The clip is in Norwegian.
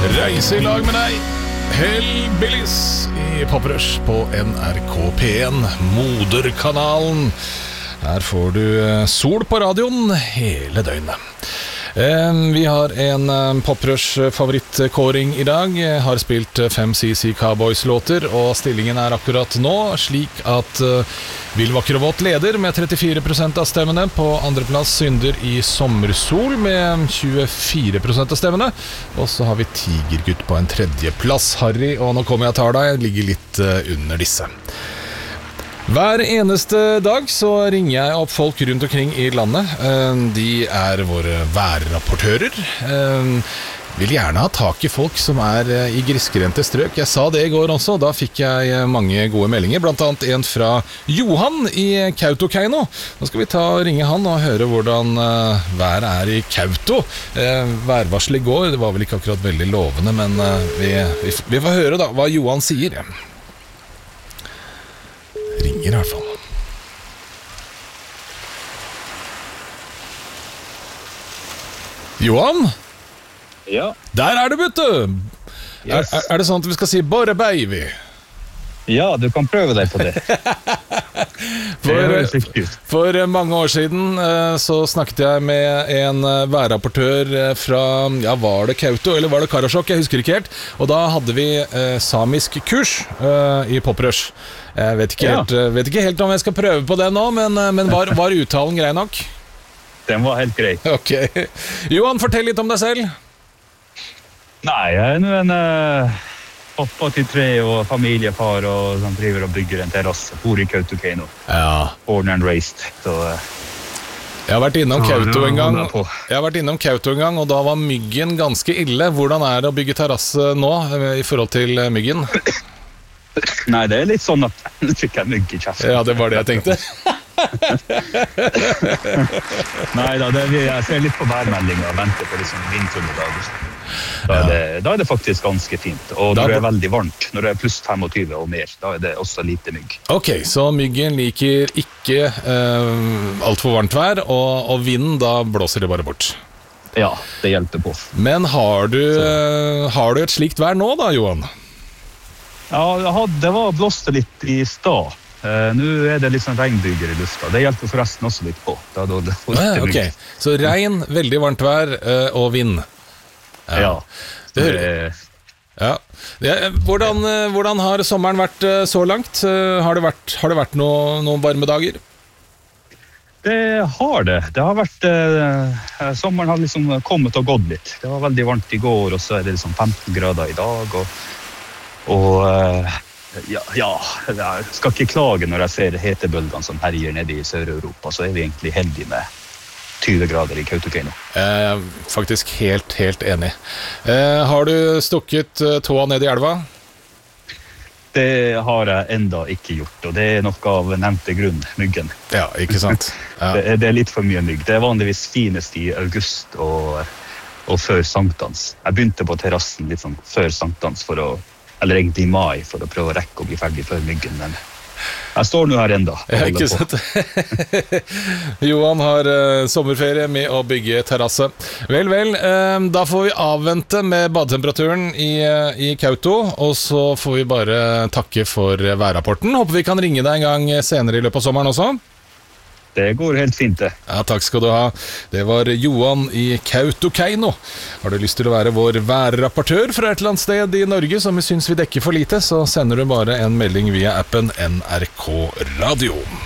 Reise I lag med deg, Hellbillies I Poprush på NRK P1, moderkanalen. Her får du sol på radioen hele døgnet. Vi har en Poprush favorittkåring I dag. Har spilt 5 CC Cowboys-låter, og stillingen akkurat nå slik at Vil Vakker og Våt leder med 34% av stemmene. På andreplass Synder I Sommersol med 24% av stemmene. Og så har vi Tigergutt på en tredjeplass. Harry, og nå kommer jeg og tar deg, ligger litt under disse. Hver eneste dag så ringer jeg opp folk rundt omkring I landet. De våre værrapportører. Vil gjerne ha tak I folk som I grisgrendte strøk. Jeg sa det I går også, da fikk jeg mange gode meldinger. Blant annet en fra Johan I Kautokeino. Nå skal vi ringe han og høre hvordan været I Kauto. Værvarsel I går, det var vel ikke akkurat veldig lovende, men vi får høre da hva Johan sier. Ringer I hvert fall. Johan? Ja. Der du, vet du! Yes. Det sånn at vi skal si bare baby? Ja, du kan prøve deg på det. For mange år siden så snakket jeg med en værrapportør fra, ja, var det Kauto eller var det Karasjok, jeg husker ikke helt. Og da hadde vi samisk kurs I Poprush. Jeg vet ikke helt om jeg skal prøve på det nå, men var uttalen grei nok? Den var helt grei. Ok. Johan, fortell litt om deg selv. Nei, jeg nå en pappa til 3 og familiefar, og som driver og bygger en terrasse. Bor I Kautokeino. Ja. Born and raised. Så, jeg har vært innom Kauto en gang, og da var myggen ganske ille. Hvordan det å bygge terrasse nå I forhold til myggen? Nei, det litt sånn at nå fikk jeg mygg I kjeften. Ja, det var det jeg tenkte. Nei da, jeg ser litt på værmeldingen og venter på liksom vindfulle dager. Da det faktisk ganske fint. Og når det veldig varmt, når det pluss 25 og mer, da det også lite mygg. Ok, så myggen liker ikke alt for varmt vær, og vinden, da blåser det bare bort. Ja, det hjelper på. Men har du et slikt vær nå da, Johan? Ja, det var blåste litt I stad. Nå det litt sånn regnbyger I lufta. Det hjelper forresten også litt på. Okay. Så regn, veldig varmt vær og vind. Ja. Hvordan har sommeren vært så langt? Har det vært noen varme dager? Det har det. Det har vært sommeren har liksom kommet og gått litt. Det var veldig varmt I går, og så det liksom 15 grader I dag jeg skal ikke klage når jeg ser hetebølgene som herjer nede I Sør-Europa, så vi egentlig heldige med 20 grader I Kautokeino. Faktisk helt enig. Har du stukket tåa ned I elva? Det har jeg enda ikke gjort, og det noe av nevnte grunn, myggen. Ja, ikke sant? Ja. Det litt for mye mygg. Det vanligvis finest I august og før sankthans. Jeg begynte på terrassen litt sånn før sankthans eller egentlig I mai, for å prøve å rekke å bli ferdig før myggen, men jeg står nå her enda. Ja, ikke sant? Johan har sommerferie med å bygge terrasse. Vel, da får vi avvente med badetemperaturen I Kauto, og så får vi bare takke for værrapporten. Håper vi kan ringe deg en gang senere I løpet av sommeren også. Det går helt fint det. Ja, takk skal du ha. Det var Johan I Kautokeino. Har du lyst til å være vår værrapportør fra et eller annet sted I Norge som vi synes vi dekker for lite, så sender du bare en melding via appen NRK Radio.